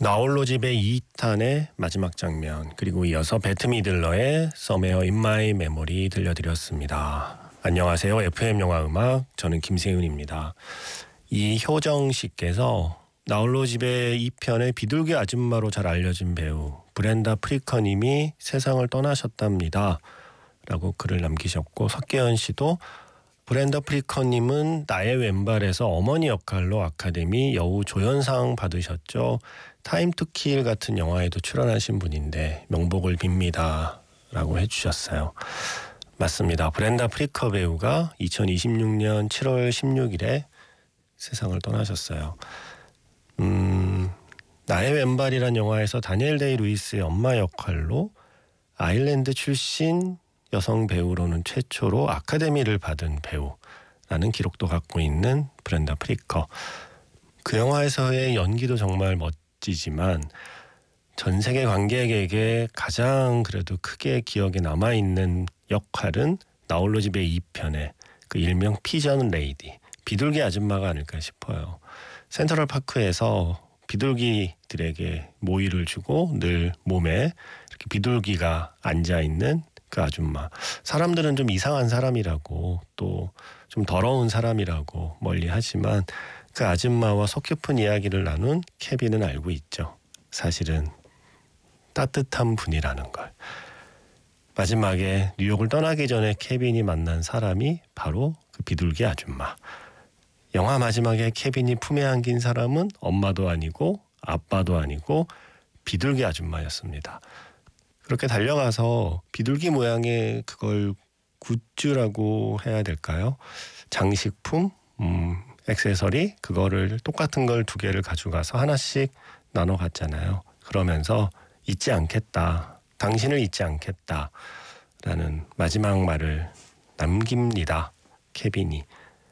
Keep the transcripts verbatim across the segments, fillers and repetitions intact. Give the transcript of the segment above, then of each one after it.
나홀로 집의 이 탄의 마지막 장면, 그리고 이어서 배트 미들러의 Somewhere in My Memory 들려드렸습니다. 안녕하세요. 에프엠 영화 음악, 저는 김세윤입니다. 이효정 씨께서 나홀로 집의 이 편의 비둘기 아줌마로 잘 알려진 배우 브렌다 프리커 님이 세상을 떠나셨답니다 라고 글을 남기셨고, 석계현 씨도 브렌다 프리커 님은 나의 왼발에서 어머니 역할로 아카데미 여우 조연상 받으셨죠. 타임 투 킬 같은 영화에도 출연하신 분인데 명복을 빕니다 라고 해주셨어요. 맞습니다. 브렌다 프리커 배우가 이천이십육 년 칠월 십육일에 세상을 떠나셨어요. 음, 나의 왼발이란 영화에서 다니엘 데이 루이스의 엄마 역할로 아일랜드 출신 여성 배우로는 최초로 아카데미를 받은 배우라는 기록도 갖고 있는 브렌다 프리커. 그 영화에서의 연기도 정말 멋지지만 전 세계 관객에게 가장 그래도 크게 기억에 남아있는 역할은 나홀로 집의 이 편의 그 일명 피전 레이디, 비둘기 아줌마가 아닐까 싶어요. 센트럴 파크에서 비둘기들에게 모이를 주고 늘 몸에 이렇게 비둘기가 앉아있는 그 아줌마. 사람들은 좀 이상한 사람이라고 또 좀 더러운 사람이라고 멀리하지만 그 아줌마와 속 깊은 이야기를 나눈 케빈은 알고 있죠. 사실은 따뜻한 분이라는 걸. 마지막에 뉴욕을 떠나기 전에 케빈이 만난 사람이 바로 그 비둘기 아줌마. 영화 마지막에 케빈이 품에 안긴 사람은 엄마도 아니고 아빠도 아니고 비둘기 아줌마였습니다. 그렇게 달려가서 비둘기 모양의 그걸 굿즈라고 해야 될까요? 장식품, 음, 액세서리, 그거를 똑같은 걸 두 개를 가져가서 하나씩 나눠 갔잖아요. 그러면서 잊지 않겠다, 당신을 잊지 않겠다 라는 마지막 말을 남깁니다. 케빈이.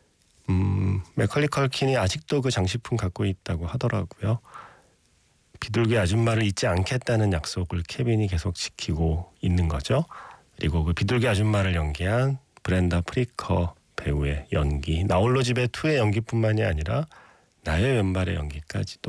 음, 맥컬리 컬킨이 아직도 그 장식품 갖고 있다고 하더라고요. 비둘기 아줌마를 잊지 않겠다는 약속을 케빈이 계속 지키고 있는 거죠. 그리고 그 비둘기 아줌마를 연기한 브렌다 프리커 배우의 연기, 나홀로 집의 이의 연기뿐만이 아니라 나의 왼발의 연기까지도